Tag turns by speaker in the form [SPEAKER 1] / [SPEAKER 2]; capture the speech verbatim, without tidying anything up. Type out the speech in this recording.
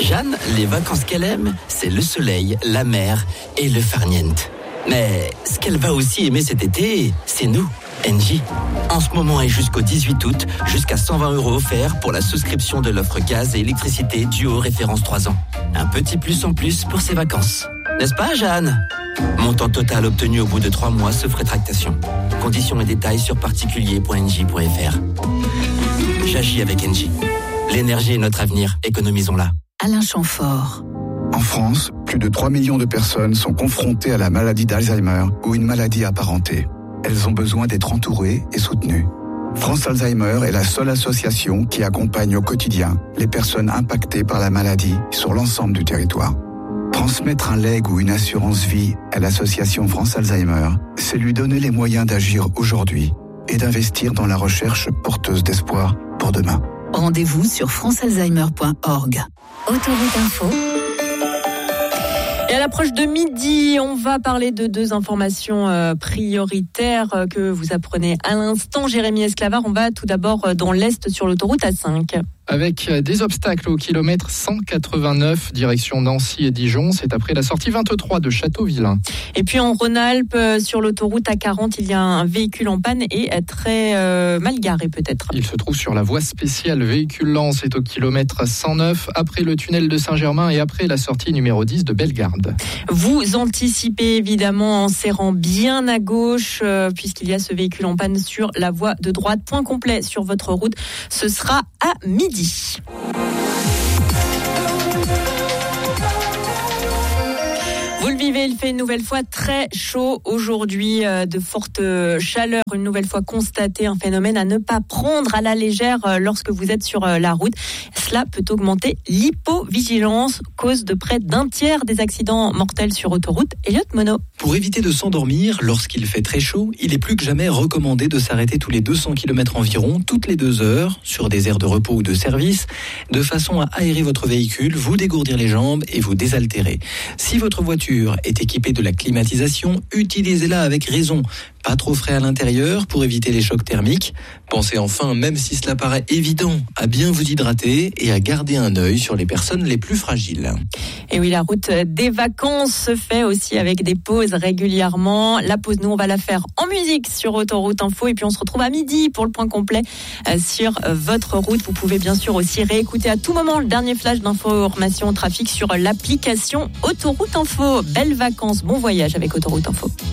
[SPEAKER 1] Jeanne, les vacances qu'elle aime, c'est le soleil, la mer et le farniente. Mais ce qu'elle va aussi aimer cet été, c'est nous, Engie. En ce moment et jusqu'au dix-huit août, jusqu'à cent vingt euros offerts pour la souscription de l'offre gaz et électricité Duo référence trois ans. Un petit plus en plus pour ses vacances. N'est-ce pas, Jeanne ? Montant total obtenu au bout de trois mois sauf rétractation. Conditions et détails sur particulier point engie point f r. J'agis avec Engie. L'énergie est notre avenir, économisons-la.
[SPEAKER 2] Alain Chamfort.
[SPEAKER 3] En France, plus de trois millions de personnes sont confrontées à la maladie d'Alzheimer ou une maladie apparentée. Elles ont besoin d'être entourées et soutenues. France Alzheimer est la seule association qui accompagne au quotidien les personnes impactées par la maladie sur l'ensemble du territoire. Transmettre un legs ou une assurance vie à l'association France Alzheimer, c'est lui donner les moyens d'agir aujourd'hui et d'investir dans la recherche porteuse d'espoir pour demain.
[SPEAKER 2] Rendez-vous sur france alzheimer point org.
[SPEAKER 4] Autoroute Info.
[SPEAKER 5] Et à l'approche de midi, on va parler de deux informations euh, prioritaires euh, que vous apprenez à l'instant. Jérémy Esclavard, on va tout d'abord euh, dans l'Est sur l'autoroute A cinq.
[SPEAKER 6] Avec des obstacles au kilomètre cent quatre-vingt-neuf, direction Nancy et Dijon. C'est après la sortie vingt-trois de Châteauvillain.
[SPEAKER 5] Et puis en Rhône-Alpes, sur l'autoroute A quarante, il y a un véhicule en panne et très euh, mal garé peut-être.
[SPEAKER 6] Il se trouve sur la voie spéciale véhicule lent. C'est au kilomètre cent neuf, après le tunnel de Saint-Germain et après la sortie numéro dix de Bellegarde.
[SPEAKER 5] Vous anticipez évidemment en serrant bien à gauche, euh, puisqu'il y a ce véhicule en panne sur la voie de droite. Point complet sur votre route, ce sera à midi. Vous le vivez, il fait une nouvelle fois très chaud aujourd'hui, euh, de fortes chaleurs, une nouvelle fois constatée, un phénomène à ne pas prendre à la légère euh, lorsque vous êtes sur euh, la route. Cela peut augmenter l'hypovigilance, cause de près d'un tiers des accidents mortels sur autoroute. Elliot Monod.
[SPEAKER 7] Pour éviter de s'endormir lorsqu'il fait très chaud, il est plus que jamais recommandé de s'arrêter tous les deux cents kilomètres environ, toutes les deux heures, sur des aires de repos ou de service, de façon à aérer votre véhicule, vous dégourdir les jambes et vous désaltérer. Si votre voiture est équipée de la climatisation, utilisez-la avec raison. Pas trop frais à l'intérieur pour éviter les chocs thermiques. Pensez enfin, même si cela paraît évident, à bien vous hydrater et à garder un œil sur les personnes les plus fragiles.
[SPEAKER 5] Et oui, la route des vacances se fait aussi avec des pauses régulièrement. La pause, nous, on va la faire en musique sur Autoroute Info. Et puis, on se retrouve à midi pour le point complet sur votre route. Vous pouvez bien sûr aussi réécouter à tout moment le dernier flash d'information au trafic sur l'application Autoroute Info. Belles vacances, bon voyage avec Autoroute Info.